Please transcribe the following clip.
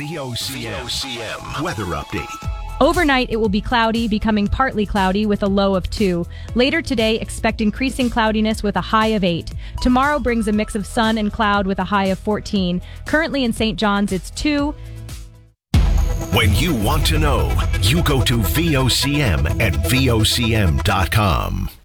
VOCM weather update. Overnight, it will be cloudy, becoming partly cloudy with a low of 2. Later today, expect increasing cloudiness with a high of 8. Tomorrow brings a mix of sun and cloud with a high of 14. Currently in St. John's, it's 2. When you want to know, you go to VOCM at VOCM.com.